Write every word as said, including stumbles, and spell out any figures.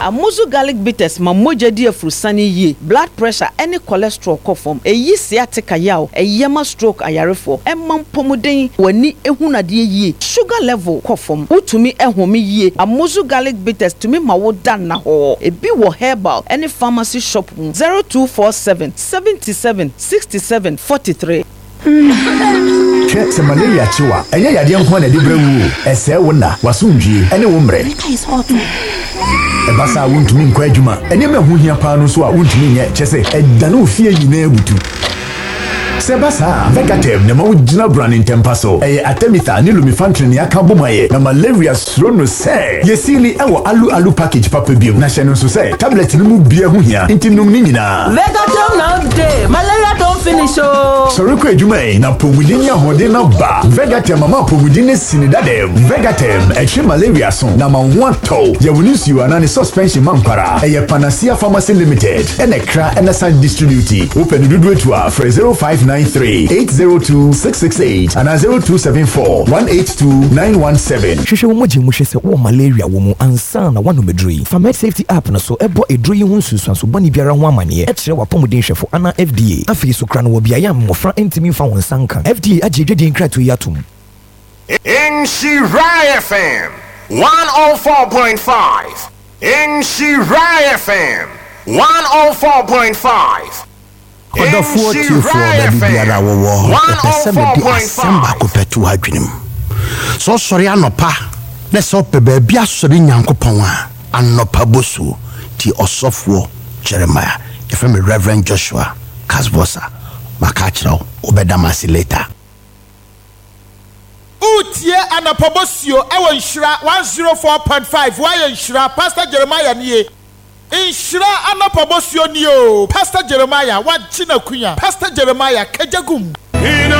Amuzu garlic bitters ma moja di afurusani ye. Blood pressure any cholesterol kofom. Eyi sciatica yaw. Eyema stroke ayarefo. Emam pomuden wani ehunadie ye. Sugar level kofom. Utumi ehumi ye. Amuzu garlic bitters tumi ma wo dan na ho. Ebi wo herbal any pharmacy shop zero two four seven seventy-seven sixty-seven forty-three. Check some malaria chiwa. Enya yade nko na de brewu. Ese wona wasundwie ene wo mre. Ebasa wontumi nkwa adwuma. Ene me hu hia pa no so a wontumi nye chese edane ofie nyina ebutu. Sebasa Vegatem ne ma ujina brand in tempaso. Eye Atemitha ni lumifantrin ya kabomaye. Na malaria srono se. Yesili ewo alu alu package papa biom. Na shenu so se. Tablet ni mu bia hu hia. Inti num ni nyina. Vegatem now day. Malaria don't finish oh. Soroko edwuma e na pomudin ya hode na ba. Vegatem mama pomudin ne sinidadem. Vegatem eche malaria son. Na ma wanto. Ye wunisi yu anani suspension mampara. Eye Panacea Pharmacy Limited. Ene kra ene san distributi. Open dudu etua for zero five nine three eight zero two six six eight and zero two seven four one eight two nine one seven. Shushe wo moji mu hwese wo malaria wo mu ansa na wano medri. Famed safety app na so ebo edro yi hu nsusuanso boni biara ho amane e kire wa pomuden hwefo ana F D A afi so kra no wo bia ya mmofra ntimi fa won sanka F D A agedwedi nkrato yatum. In Shirai F M one oh four point five. In Shirai F M one oh four point five. Koda four two four baby biara wo wo pese me di asamba ko petu adwenem so sori anopa na so pe ba bia sori nyankopon a anopa bosu ti osofo Jeremiah if me Reverend Joshua Kasbosa makachiro obedamasi later utie anopa bosio e won hira one oh four point five why hira Pastor Jeremiah nie Inshira anapabosio ni o Pastor Jeremiah wa china kunya Pastor Jeremiah kajagum.